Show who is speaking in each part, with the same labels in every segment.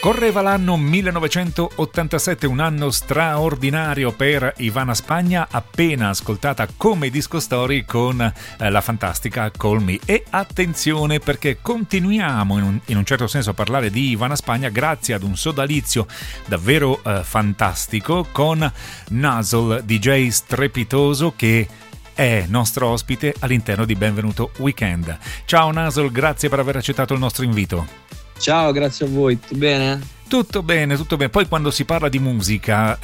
Speaker 1: Correva l'anno 1987, un anno straordinario per Ivana Spagna, appena ascoltata come disco story con la fantastica Call Me. E attenzione, perché continuiamo in un certo senso a parlare di Ivana Spagna grazie ad un sodalizio davvero fantastico con Nuzzle, DJ strepitoso, che è nostro ospite all'interno di Benvenuto Weekend. Ciao Nuzzle, grazie per aver accettato il nostro invito.
Speaker 2: Ciao, grazie a voi, tutto bene?
Speaker 1: Tutto bene, tutto bene. Poi quando si parla di musica,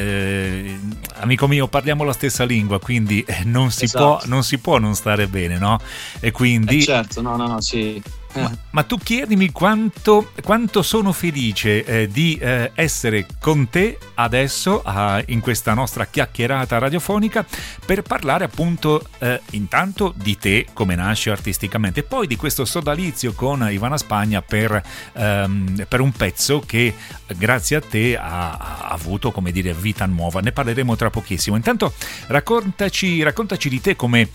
Speaker 1: amico mio, parliamo la stessa lingua, quindi non si può non stare bene, no? E quindi
Speaker 2: certo, no, sì.
Speaker 1: Ma tu chiedimi quanto sono felice di essere con te adesso in questa nostra chiacchierata radiofonica per parlare appunto intanto di te, come nasci artisticamente, e poi di questo sodalizio con Ivana Spagna per un pezzo che grazie a te ha avuto, come dire, vita nuova. Ne parleremo tra pochissimo. Intanto raccontaci di te, come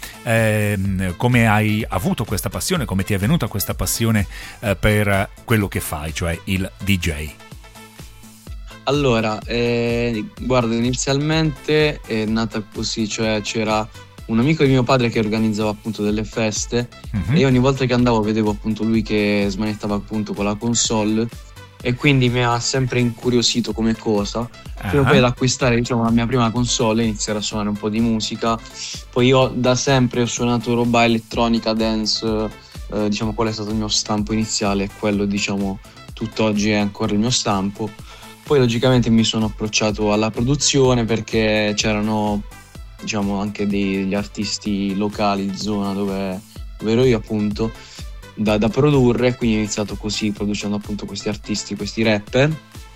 Speaker 1: hai avuto questa passione, come ti è venuta questa passione per quello che fai, cioè il DJ.
Speaker 2: Allora, guarda, inizialmente è nata così, cioè c'era un amico di mio padre che organizzava appunto delle feste, e io ogni volta che andavo vedevo appunto lui che smanettava appunto con la console, e quindi mi ha sempre incuriosito come cosa, fino poi ad acquistare, diciamo, la mia prima console e iniziare a suonare un po' di musica. Poi io da sempre ho suonato roba elettronica, dance, diciamo quello è stato il mio stampo iniziale, e quello, diciamo, tutt'oggi è ancora il mio stampo. Poi logicamente mi sono approcciato alla produzione perché c'erano, diciamo, anche degli artisti locali di zona dove ero io appunto da produrre, quindi ho iniziato così, producendo appunto questi artisti, questi rapper,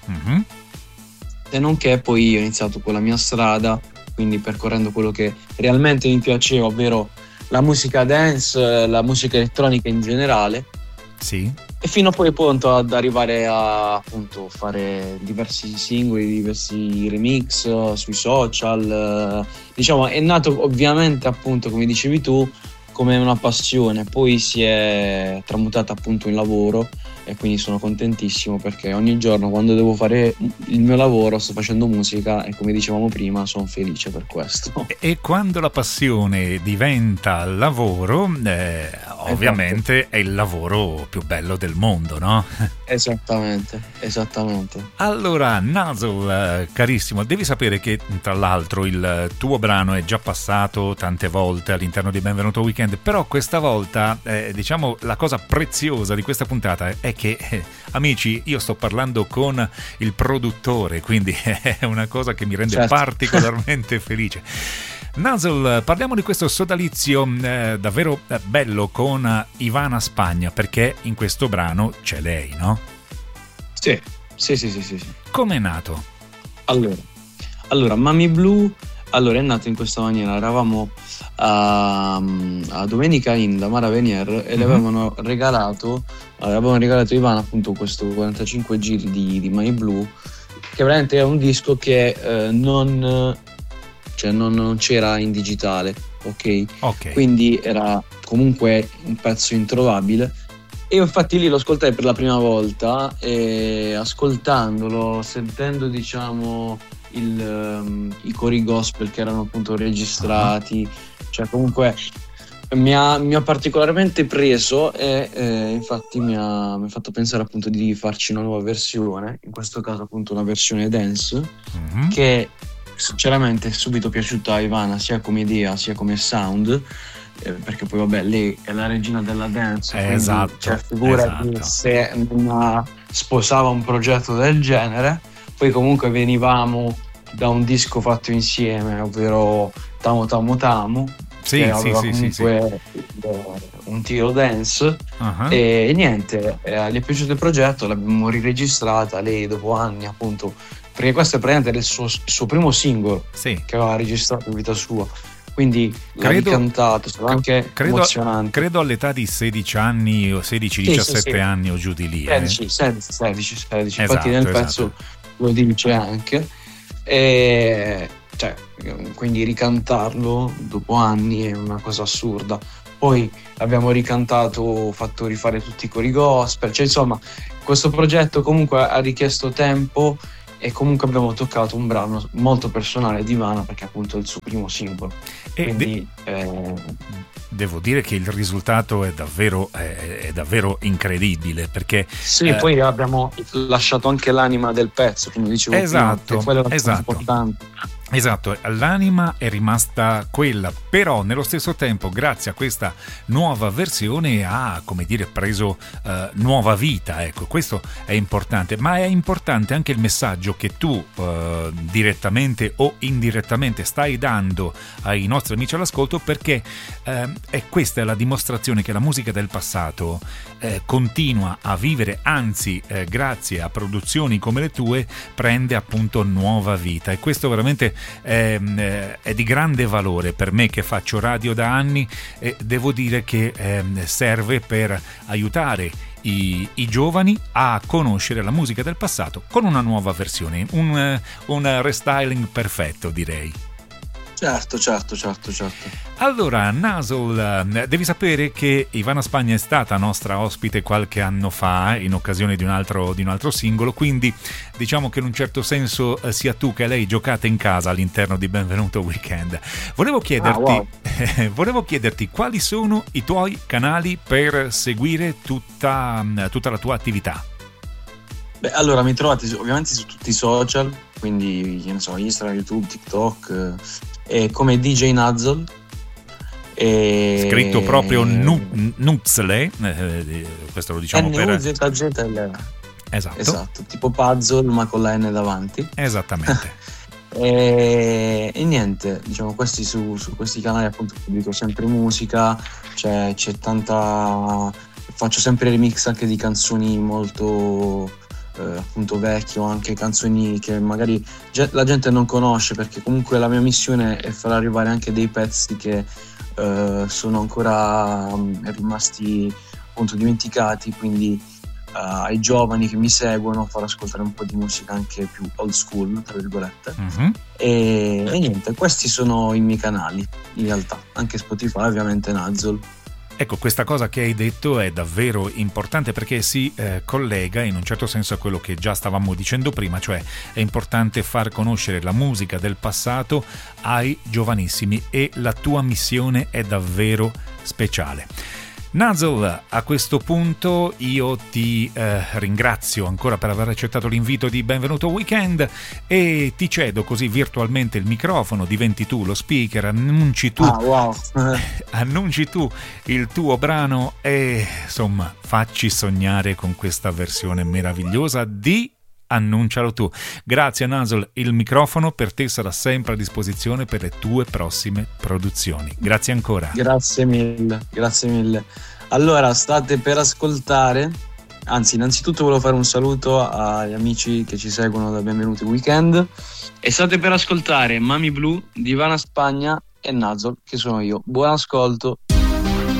Speaker 2: e nonché poi ho iniziato con la mia strada, quindi percorrendo quello che realmente mi piaceva, ovvero la musica dance, la musica elettronica in generale.
Speaker 1: Sì.
Speaker 2: E fino a poi appunto ad arrivare a appunto fare diversi singoli, diversi remix sui social. Diciamo, è nato ovviamente appunto, come dicevi tu, come una passione, poi si è tramutata appunto in lavoro, e quindi sono contentissimo perché ogni giorno quando devo fare il mio lavoro sto facendo musica, e come dicevamo prima sono felice per questo.
Speaker 1: E quando la passione diventa lavoro, ovviamente è il lavoro più bello del mondo, no?
Speaker 2: Esattamente.
Speaker 1: Allora, Nuzzle, carissimo, devi sapere che tra l'altro il tuo brano è già passato tante volte all'interno di Benvenuto Weekend, però questa volta, diciamo, la cosa preziosa di questa puntata è che, amici, io sto parlando con il produttore, quindi è una cosa che mi rende particolarmente felice. Nuzzle, parliamo di questo sodalizio davvero bello con Ivana Spagna, perché in questo brano c'è lei, no?
Speaker 2: Sì.
Speaker 1: Com'è nato?
Speaker 2: Allora, Mami Blue è nato in questa maniera. Eravamo a Domenica In da Mara Venier e le avevano regalato a Ivana appunto questo 45 giri di Mami Blue, che veramente è un disco che non c'era in digitale, ok? Quindi era comunque un pezzo introvabile. E io infatti lì lo ascoltai per la prima volta, e ascoltandolo, sentendo, diciamo, i cori gospel che erano appunto registrati, cioè comunque mi ha particolarmente preso, e infatti mi ha fatto pensare appunto di farci una nuova versione, in questo caso appunto una versione dance, che sinceramente è subito piaciuta a Ivana, sia come idea sia come sound, perché poi vabbè, lei è la regina della dance,
Speaker 1: esatto,
Speaker 2: cioè figurati se non sposava un progetto del genere. Poi comunque venivamo da un disco fatto insieme, ovvero Tamo Tamo Tamo, che aveva comunque un tiro dance, e niente, gli è piaciuto il progetto, l'abbiamo riregistrata, lei dopo anni appunto, perché questo è praticamente il suo primo singolo che aveva registrato in vita sua, quindi l'ha ricantato, è anche emozionante.
Speaker 1: Credo all'età di 16 anni o 16-17 anni o giù di lì.
Speaker 2: 16. Infatti nel pezzo lo dice anche, e cioè, quindi ricantarlo dopo anni è una cosa assurda. poi abbiamo ricantato, fatto rifare tutti i cori gospel, cioè insomma questo progetto comunque ha richiesto tempo e comunque abbiamo toccato un brano molto personale di Ivana perché appunto è il suo primo singolo.
Speaker 1: E
Speaker 2: quindi
Speaker 1: devo dire che il risultato è davvero incredibile, perché
Speaker 2: sì, poi abbiamo lasciato anche l'anima del pezzo, come dicevo
Speaker 1: esatto,
Speaker 2: prima, quello è la cosa
Speaker 1: esatto.
Speaker 2: importante.
Speaker 1: Esatto, l'anima è rimasta quella, però nello stesso tempo, grazie a questa nuova versione, ha, come dire, preso nuova vita. Ecco, questo è importante, ma è importante anche il messaggio che tu direttamente o indirettamente stai dando ai nostri amici all'ascolto, perché questa è la dimostrazione che la musica del passato continua a vivere, anzi grazie a produzioni come le tue prende appunto nuova vita, e questo veramente è di grande valore per me che faccio radio da anni, e devo dire che serve per aiutare i giovani a conoscere la musica del passato con una nuova versione, un restyling perfetto, direi.
Speaker 2: Certo.
Speaker 1: Allora, Nasol, devi sapere che Ivana Spagna è stata nostra ospite qualche anno fa in occasione di un altro singolo, quindi diciamo che in un certo senso sia tu che lei giocate in casa all'interno di Benvenuto Weekend. Volevo chiederti quali sono i tuoi canali per seguire tutta la tua attività.
Speaker 2: Beh, allora mi trovate ovviamente su tutti i social, quindi che ne so, Instagram, YouTube, TikTok, come DJ Nazol.
Speaker 1: Scritto proprio Nuxle, questo lo diciamo per
Speaker 2: NUZZL. Esatto, tipo puzzle ma con la N davanti.
Speaker 1: Esattamente.
Speaker 2: E niente, diciamo, questi su questi canali appunto pubblico sempre musica, c'è tanta, faccio sempre remix anche di canzoni molto appunto vecchie, o anche canzoni che magari la gente non conosce, perché comunque la mia missione è far arrivare anche dei pezzi che sono ancora rimasti appunto dimenticati, quindi ai giovani che mi seguono far ascoltare un po' di musica anche più old school, tra virgolette. E niente, questi sono i miei canali in realtà, anche Spotify, ovviamente Nazol.
Speaker 1: Ecco, questa cosa che hai detto è davvero importante, perché si collega in un certo senso a quello che già stavamo dicendo prima, cioè è importante far conoscere la musica del passato ai giovanissimi, e la tua missione è davvero speciale. Nazol, a questo punto io ti ringrazio ancora per aver accettato l'invito di Benvenuto Weekend, e ti cedo così virtualmente il microfono, diventi tu lo speaker, annunci tu il tuo brano e insomma facci sognare con questa versione meravigliosa di Annuncialo tu. Grazie Nazol, il microfono per te sarà sempre a disposizione per le tue prossime produzioni. Grazie ancora.
Speaker 2: Grazie mille. Allora, state per ascoltare, anzi innanzitutto volevo fare un saluto agli amici che ci seguono da Benvenuti Weekend, e state per ascoltare Mami Blu di Ivana Spagna e Nazol, che sono io. Buon ascolto.